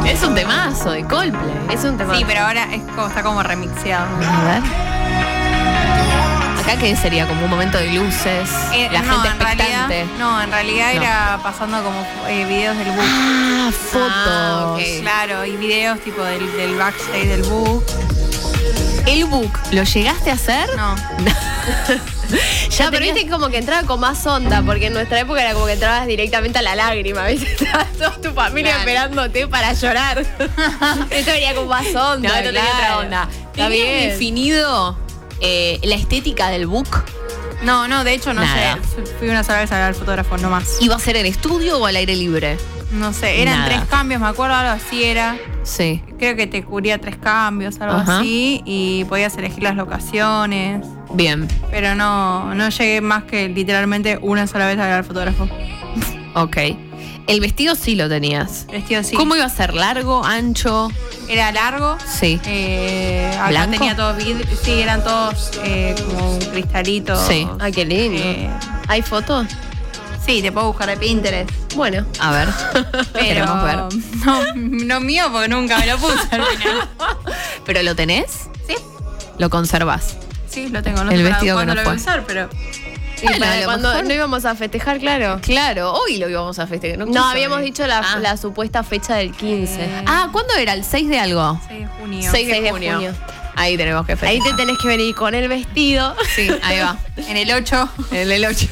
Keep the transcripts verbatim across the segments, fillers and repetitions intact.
Es un temazo de Coldplay. Es un temazo. Sí, pero ahora es como, está como remixeado. A ver. Acá que sería como un momento de luces. Eh, la no, gente en expectante. realidad, no, en realidad No. era pasando como eh, videos del book. Ah, fotos. Ah, ok. Claro, y videos tipo del, del backstage del book. El book, ¿lo llegaste a hacer? No. Ya No, pero tenías- viste como que entraba con más onda, porque en nuestra época era como que entrabas directamente a la lágrima, ¿viste? Estaba toda tu familia Claro. esperándote para llorar. Esto venía con más onda. No, esto tenía otra claro. onda. Está ¿Tenías bien. definido eh, la estética del book? No, no, de hecho no Nada. sé. Fui una sola vez a ver al fotógrafo, no más. ¿Iba a ser en estudio o al aire libre? No sé, eran Nada. tres cambios, me acuerdo, algo así era. Sí. Creo que te cubría tres cambios, algo Ajá. así, y podías elegir las locaciones. Bien. Pero no, no llegué más que literalmente una sola vez a ver al fotógrafo. Ok. El vestido sí lo tenías. Vestido sí. ¿Cómo iba a ser? ¿Largo? ¿Ancho? Era largo. Sí. Eh, acá ¿Blanco? tenía todo vidrio. Sí, eran todos eh, como un cristalito. Sí. Ay, qué lindo. Eh, ¿Hay fotos? sí, te puedo buscar de Pinterest. Bueno. A ver. Pero Queremos ver. no, no mío porque nunca me lo puse al final. ¿Pero lo tenés? Sí, ¿Lo conservas? sí, lo tengo. No El sé para vestido que cuándo no lo voy a fue. usar, pero Y Bueno, para a lo cuando mejor- no íbamos a festejar, claro. Claro, hoy lo íbamos a festejar. No, quiso habíamos venir. dicho la, Ah. la supuesta fecha del quince. Eh, Ah, ¿cuándo era? ¿El seis de algo? seis de junio. seis de seis de junio. junio. Ahí tenemos que Ahí festejar. te tenés que venir con el vestido. Sí, ahí va. En el ocho. En el ocho.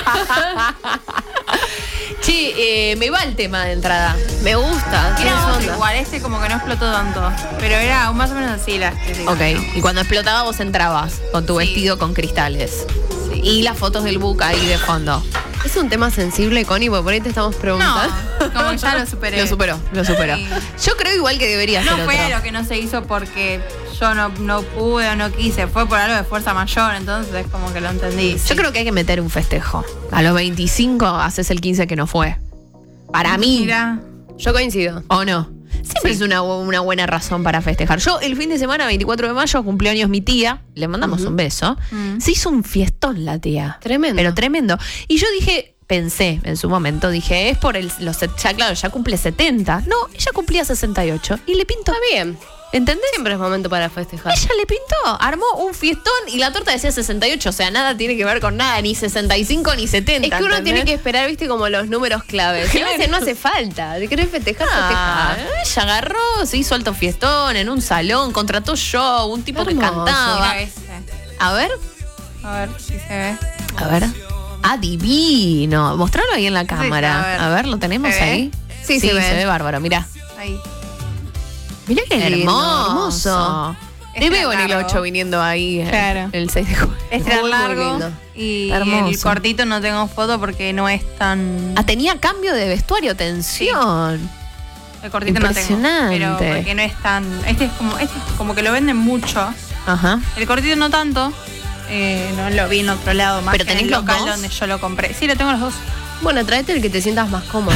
Che, eh, me va el tema de entrada. Me gusta. tiene Era otro onda. igual, este como que no explotó tanto. Pero era más o menos así la estética. Ok, y cuando explotaba vos entrabas con tu Sí. vestido con cristales. Y las fotos del book ahí de fondo. Es un tema sensible, Connie, porque por ahí te estamos preguntando. No, como que ya lo superé. Lo superó, lo superó. Sí. Yo creo igual que debería No ser fue otro. lo que no se hizo porque yo no, no pude o no quise, fue por algo de fuerza mayor, entonces como que lo entendí. Yo creo que hay que meter un festejo. A los veinticinco haces el quince que no fue. Para mí. Mira, Yo coincido. ¿O no? Siempre es una, bu- una buena razón para festejar. Yo el fin de semana, veinticuatro de mayo, cumpleaños mi tía. Le mandamos un beso. Mm. Se hizo un fiestón la tía. Tremendo. Pero tremendo. Y yo dije, pensé en su momento, dije, es por el, los, set- ya claro, ya cumple setenta. No, ella cumplía sesenta y ocho. Y le pintó. Está bien. ¿Entendés? Siempre es momento para festejar. Ella le pintó, armó un fiestón y la torta decía sesenta y ocho, o sea, nada tiene que ver con nada, ni sesenta y cinco ni setenta. Es que uno ¿entendés? tiene que esperar, viste, como los números claves. Claro. A veces no hace falta. ¿Te querés festejar? Ah, Festejar. ella agarró, se hizo alto fiestón en un salón, contrató show, un tipo que Hermoso. cantaba. mira ese. A ver, A ver si se ve. a ver. Ah, divino. Mostrarlo ahí en la Sí, cámara. a ver. A ver, ¿lo tenemos ¿Se ve? ahí? Sí, se ve. se ve bárbaro, mirá. Ahí. Mirá qué lindo, Hermoso. hermoso. Te Este veo en el largo. ocho viniendo ahí eh, Claro. el seis de junio. Este era Muy, muy largo lindo. y Hermoso. el cortito no tengo foto porque no es tan... Ah, tenía cambio de vestuario, tensión. El cortito no tengo. impresionante. Pero porque no es tan... Este es como, este es como que lo venden mucho. Ajá. El cortito no tanto. Eh, no lo vi en otro lado más ¿Pero que en tenés el los local dos? donde yo lo compré. Sí, lo tengo los dos. Bueno, tráete el que te sientas más cómodo.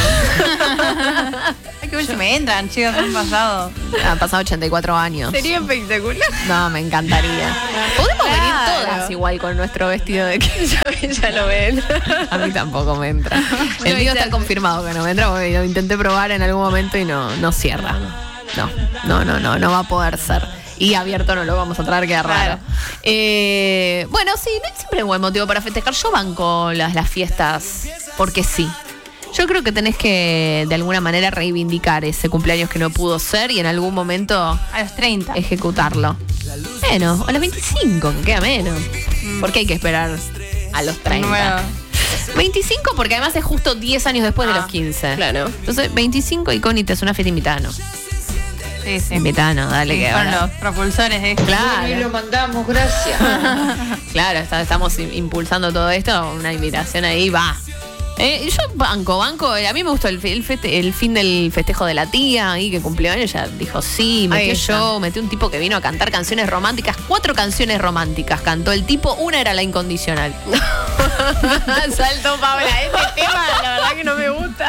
Hay que ver si me entran, chicos, han pasado. Han pasado ochenta y cuatro años. Sería espectacular. No, me encantaría. Podemos Claro. venir todas igual con nuestro vestido de que ya, ya lo ven. a mí tampoco me entra. El mío está confirmado que no me entra porque lo intenté probar en algún momento y no, no cierra. No, no, no, no, no va a poder ser. Y abierto no lo vamos a traer, queda raro. Claro. Eh, bueno, sí, no es siempre un buen motivo para festejar. Yo banco las, las fiestas porque sí. Yo creo que tenés que de alguna manera reivindicar ese cumpleaños que no pudo ser y en algún momento A los treinta. ejecutarlo. Menos, a los veinticinco, que queda menos. Porque hay que esperar a los treinta. Nuevo. veinticinco porque además es justo diez años después de Ah, los quince. claro. Entonces, veinticinco y Connie te es una fiesta invitano. Sí, sí. Invitano, dale Sí, que fueron ahora. los propulsores de Claro. lo mandamos, gracias. Claro, está- estamos im- impulsando todo esto, una invitación ahí, va. Eh, yo banco, banco, eh, a mí me gustó el, fi- el, feste- el fin del festejo de la tía, ahí que cumplió años, ella dijo sí, Ahí metió está. yo, metió un tipo que vino a cantar canciones románticas, cuatro canciones románticas cantó el tipo, una era la incondicional. Saltó Paula. Este tema, la verdad que no me gusta.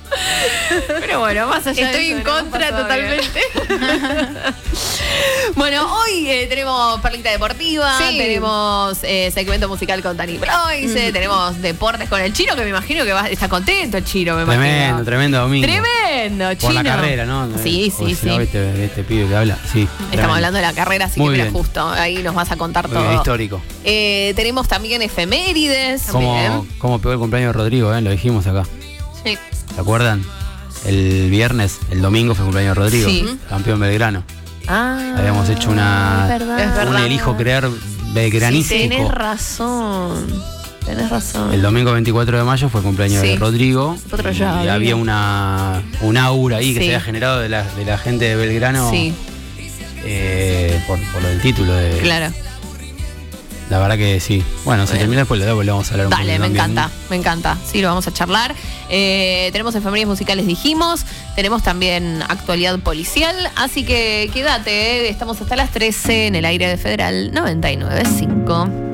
Pero bueno, más allá Estoy de en eso, no contra pasó bien. totalmente. Bueno, hoy eh, tenemos Perlita Deportiva, Sí. tenemos eh, segmento musical con Dani Bloise, tenemos deportes con el Chino, que me imagino que va, está contento el Chino, me Tremendo, imagino. tremendo domingo. Tremendo, Chino. Por la carrera, ¿no? Sí, Porque sí, si no, sí. viste, este pibe que habla. Sí. Estamos tremendo. hablando de la carrera, así Muy que mira, bien. justo, ahí nos vas a contar Muy todo. bien, histórico. Eh, tenemos también efemérides. Como, También. como pegó el cumpleaños de Rodrigo, ¿eh? Lo dijimos acá. Sí. ¿Se acuerdan? El viernes, el domingo fue cumpleaños de Rodrigo, Sí. campeón belgrano. Ah, Habíamos hecho una, es verdad. Es un verdad. elijo creer Sí, belgranístico. tenés razón. Tenés razón. El domingo veinticuatro de mayo fue cumpleaños Sí. de Rodrigo. Nosotros ya y había. había una, un aura ahí que Sí. se había generado de la, de la gente de Belgrano Sí, eh, por, por lo del título. De, claro. La verdad que sí. Bueno, se Bueno. termina después, le vamos a hablar un Dale, poquito me también. encanta, me encanta. Sí, lo vamos a charlar. Eh, tenemos efemérides musicales, dijimos. Tenemos también actualidad policial. Así que quédate, eh. Estamos hasta las trece en el aire de Federal noventa y nueve punto cinco.